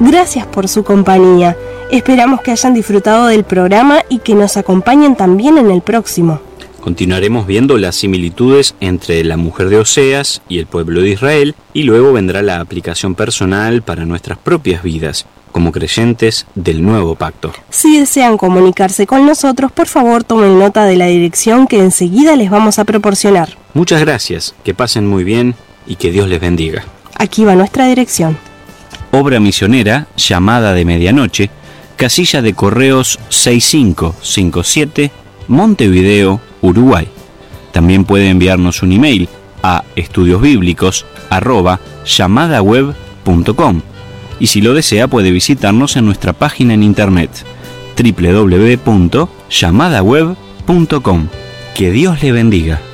Gracias por su compañía. Esperamos que hayan disfrutado del programa y que nos acompañen también en el próximo. Continuaremos viendo las similitudes entre la mujer de Oseas y el pueblo de Israel, y luego vendrá la aplicación personal para nuestras propias vidas, como creyentes del nuevo pacto. Si desean comunicarse con nosotros, por favor tomen nota de la dirección que enseguida les vamos a proporcionar. Muchas gracias, que pasen muy bien y que Dios les bendiga. Aquí va nuestra dirección. Obra misionera, Llamada de Medianoche, casilla de correos 6557, Montevideo, Uruguay. También puede enviarnos un email a estudiosbiblicos@llamadaweb.com, y si lo desea puede visitarnos en nuestra página en internet www.llamadaweb.com. Que Dios le bendiga.